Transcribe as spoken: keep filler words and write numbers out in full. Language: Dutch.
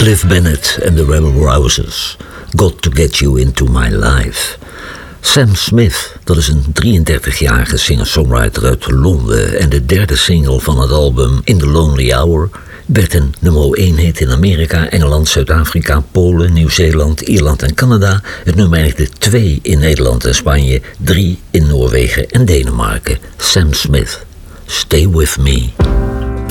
Cliff Bennett en de Rebel Rousers. Got to Get You Into My Life. Sam Smith, dat is een drieëndertigjarige singer-songwriter uit Londen en de derde single van het album In the Lonely Hour werd een nummer één hit in Amerika, Engeland, Zuid-Afrika, Polen, Nieuw-Zeeland, Ierland en Canada. Het nummer eindigde twee in Nederland en Spanje, drie in Noorwegen en Denemarken. Sam Smith, Stay With Me.